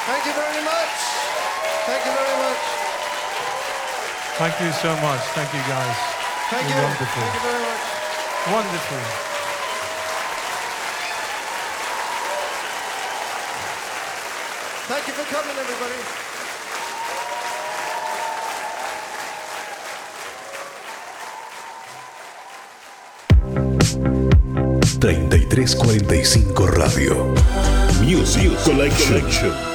Thank you very much. Thank you very much. Thank you so much. Thank you, guys. Thank you. You're wonderful. Thank you very much. Wonderful. Thank you for coming, everybody. 3345 Radio Music Collection.